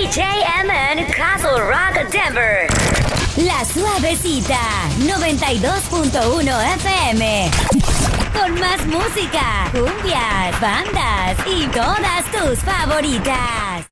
WJMN Castle Rock, Denver. La Suavecita, 92.1 FM. Con más música, cumbias, bandas y todas tus favoritas.